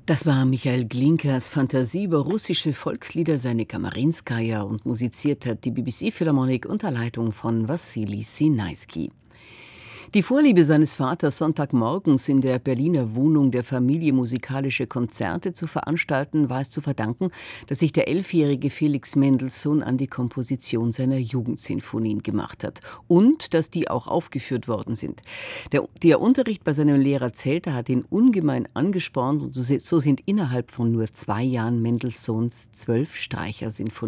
Das war Michael Glinkers Fantasie über russische Volkslieder, seine Kamerinskaja, und musiziert hat die BBC-Philharmonik unter Leitung von Wassili Sinaisky. Die Vorliebe seines Vaters, sonntagmorgens in der Berliner Wohnung der Familie musikalische Konzerte zu veranstalten, war es zu verdanken, dass sich der 11-jährige Felix Mendelssohn an die Komposition seiner Jugendsinfonien gemacht hat und dass die auch aufgeführt worden sind. Der Unterricht bei seinem Lehrer Zelter hat ihn ungemein angespornt, und so sind innerhalb von nur 2 Jahren Mendelssohns 12 Streichersinfonien